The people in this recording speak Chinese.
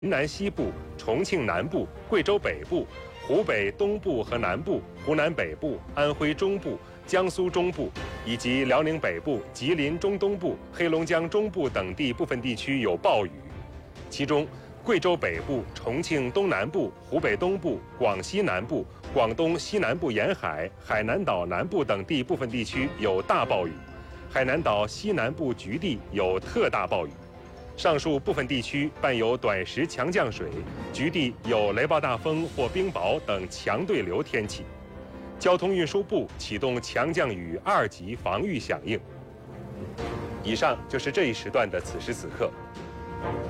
云南西部、重庆南部、贵州北部、湖北东部和南部、湖南北部、安徽中部、江苏中部以及辽宁北部、吉林中东部、黑龙江中部等地部分地区有暴雨，其中贵州北部、重庆东南部、湖北东部、广西南部、广东西南部沿海、海南岛南部等地部分地区有大暴雨，海南岛西南部局地有特大暴雨。上述部分地区伴有短时强降水，局地有雷暴大风或冰雹等强对流天气。交通运输部启动强降雨2级防御响应。以上就是这一时段的此时此刻。